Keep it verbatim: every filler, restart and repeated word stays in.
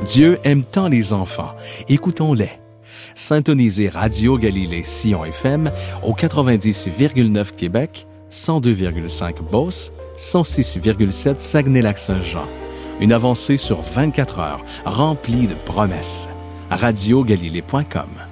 Dieu aime tant les enfants. Écoutons-les. Syntonisez Radio Galilée Sion F M au quatre-vingt-dix virgule neuf Québec, cent deux virgule cinq Beauce, cent six virgule sept Saguenay-Lac-Saint-Jean. Une avancée sur vingt-quatre heures, remplie de promesses. radio galilée point com